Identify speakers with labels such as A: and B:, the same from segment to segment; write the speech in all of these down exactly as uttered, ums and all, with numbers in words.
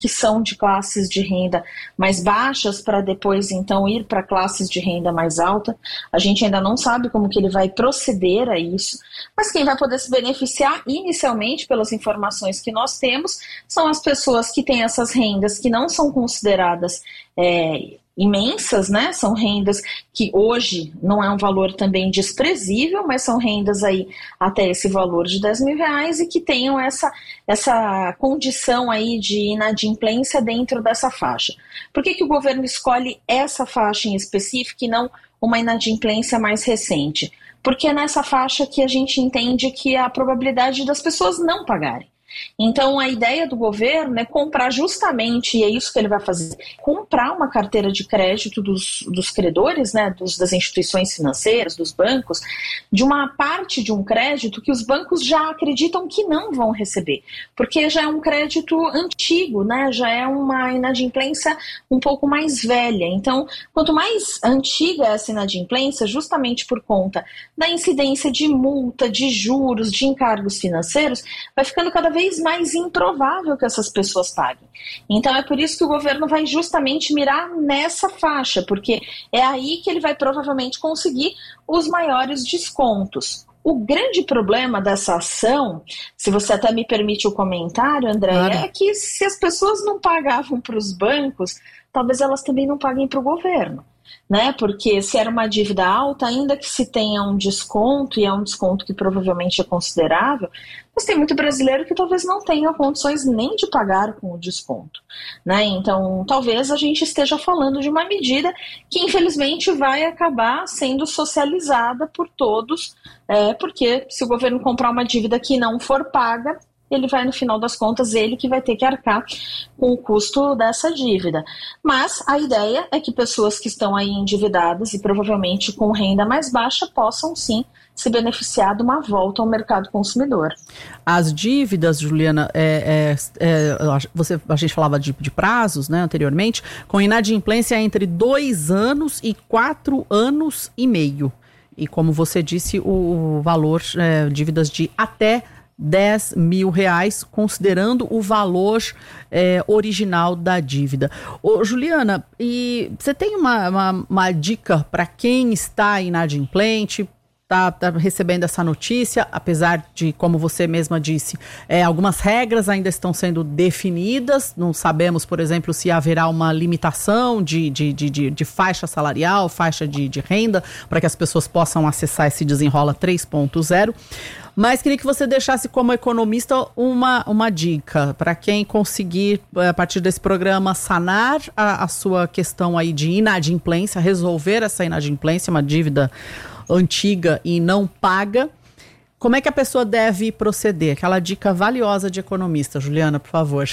A: que são de classes de renda mais baixas para depois então ir para classes de renda mais alta. A gente ainda não sabe como que ele vai proceder a isso, mas quem vai poder se beneficiar inicialmente, pelas informações que nós temos, são as pessoas que têm essas rendas que não são consideradas é, imensas, né? São rendas que hoje não é um valor também desprezível, mas são rendas aí até esse valor de dez mil reais e que tenham essa, essa condição aí de inadimplência dentro dessa faixa. Por que que o governo escolhe essa faixa em específico e não uma inadimplência mais recente? Porque é nessa faixa que a gente entende que a probabilidade das pessoas não pagarem. Então a ideia do governo é comprar justamente, e é isso que ele vai fazer, comprar uma carteira de crédito dos, dos credores, né, dos, das instituições financeiras, dos bancos, de uma parte de um crédito que os bancos já acreditam que não vão receber, porque já é um crédito antigo, né, já é uma inadimplência um pouco mais velha. Então, quanto mais antiga é essa inadimplência, justamente por conta da incidência de multa, de juros, de encargos financeiros, vai ficando cada vez mais improvável que essas pessoas paguem. Então é por isso que o governo vai justamente mirar nessa faixa, porque é aí que ele vai provavelmente conseguir os maiores descontos. O grande problema dessa ação, se você até me permite o comentário, André, claro, é que se as pessoas não pagavam para os bancos, talvez elas também não paguem para o governo. Né? Porque se era uma dívida alta, ainda que se tenha um desconto, e é um desconto que provavelmente é considerável, mas tem muito brasileiro que talvez não tenha condições nem de pagar com o desconto. Né? Então, talvez a gente esteja falando de uma medida que, infelizmente, vai acabar sendo socializada por todos, é, porque se o governo comprar uma dívida que não for paga, ele vai, no final das contas, ele que vai ter que arcar com o custo dessa dívida. Mas a ideia é que pessoas que estão aí endividadas e provavelmente com renda mais baixa possam, sim, se beneficiar de uma volta ao mercado consumidor.
B: As dívidas, Juliana, é, é, é, você, a gente falava de, de prazos, né, anteriormente, com inadimplência entre dois anos e quatro anos e meio. E como você disse, o, o valor, é, dívidas de até dez mil reais, considerando o valor é, original da dívida. Ô, Juliana, e você tem uma, uma, uma dica para quem está inadimplente, está tá recebendo essa notícia, apesar de, como você mesma disse, é, algumas regras ainda estão sendo definidas, não sabemos, por exemplo, se haverá uma limitação de, de, de, de, de faixa salarial, faixa de, de renda, para que as pessoas possam acessar esse Desenrola três ponto zero. Mas queria que você deixasse como economista uma, uma dica para quem conseguir, a partir desse programa, sanar a, a sua questão aí de inadimplência, resolver essa inadimplência, uma dívida antiga e não paga. Como é que a pessoa deve proceder? Aquela dica valiosa de economista, Juliana, por favor.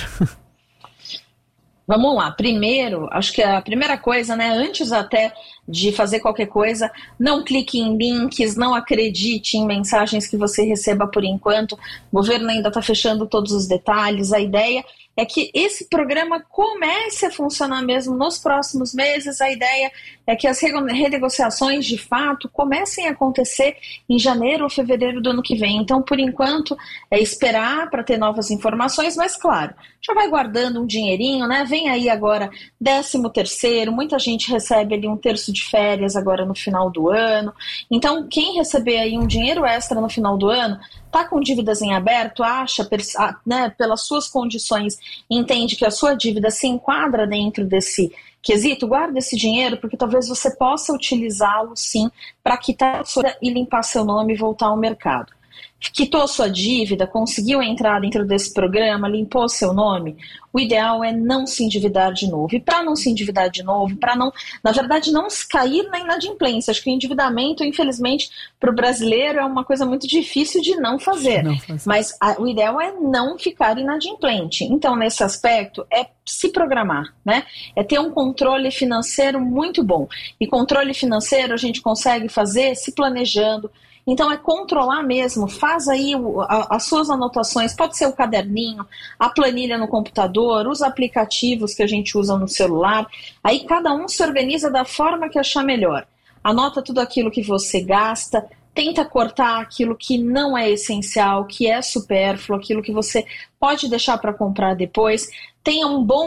A: Vamos lá. Primeiro, acho que a primeira coisa, né, antes até de fazer qualquer coisa, não clique em links, não acredite em mensagens que você receba por enquanto. O governo ainda está fechando todos os detalhes. A ideia é que esse programa comece a funcionar mesmo nos próximos meses. A ideia é que as renegociações, de fato, comecem a acontecer em janeiro ou fevereiro do ano que vem. Então, por enquanto, é esperar para ter novas informações, mas, claro, já vai guardando um dinheirinho, né? Vem aí agora décimo terceiro, muita gente recebe ali um terço de férias agora no final do ano. Então, quem receber aí um dinheiro extra no final do ano, está com dívidas em aberto, acha, né, pelas suas condições, entende que a sua dívida se enquadra dentro desse quesito, guarda esse dinheiro, porque talvez você possa utilizá-lo, sim, para quitar a sua e limpar seu nome e voltar ao mercado. Quitou sua dívida, conseguiu entrar dentro desse programa, limpou seu nome, o ideal é não se endividar de novo. E para não se endividar de novo, para não, na verdade, não cair na inadimplência. Acho que o endividamento, infelizmente, para o brasileiro é uma coisa muito difícil de não fazer. Não fazer. Mas a, o ideal é não ficar inadimplente. Então, nesse aspecto, é se programar, né? É ter um controle financeiro muito bom. E controle financeiro a gente consegue fazer se planejando. Então é controlar mesmo, faz aí o, a, as suas anotações, pode ser o caderninho, a planilha no computador, os aplicativos que a gente usa no celular, aí cada um se organiza da forma que achar melhor. Anota tudo aquilo que você gasta, tenta cortar aquilo que não é essencial, que é supérfluo, aquilo que você pode deixar para comprar depois. tenha um bom